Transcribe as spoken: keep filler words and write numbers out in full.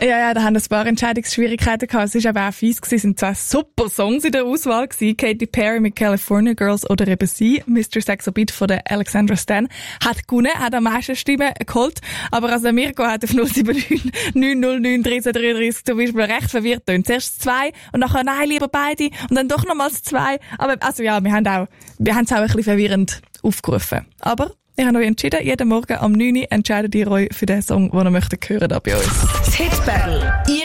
Ja, ja, da haben ein paar Entscheidungsschwierigkeiten gehabt. Es war aber auch fies gewesen. Es sind zwei super Songs in der Auswahl gewesen. Katy Perry mit California Girls oder eben sie, Mister Saxo Beat von der Alexandra Stan, hat gewonnen, hat am meisten Stimmen geholt. Aber also Mirko hat auf null sieben neun neun null neun drei drei drei zum Beispiel recht verwirrt tönt. Zuerst zwei und nachher nein, lieber beide und dann doch nochmals zwei. Aber also ja, wir haben auch, wir haben es auch ein bisschen verwirrend aufgerufen. Aber ich habe euch entschieden, jeden Morgen am neun Uhr entscheidet ihr euch für den Song, den ihr möchtet hören da bei uns. Das Hit Battle.